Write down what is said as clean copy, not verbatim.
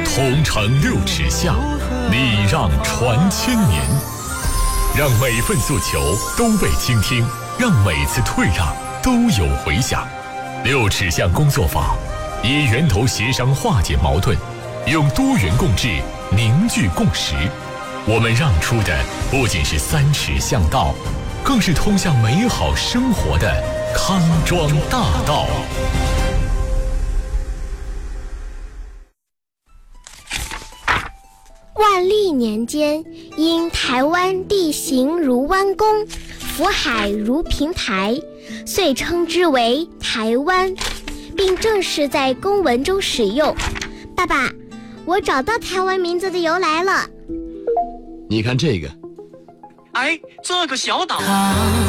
同城6尺巷，礼让传千年。让每份诉求都被倾听，让每次退让都有回响。6尺巷工作坊以源头协商化解矛盾，用多元共治凝聚共识。我们让出的不仅是3尺巷道，更是通向美好生活的康庄大道。 万历年间，因台湾地形如弯弓，福海如平台，遂称之为台湾，并正式在公文中使用。爸爸，我找到台湾名字的由来了。 你看这个， 哎，这个小岛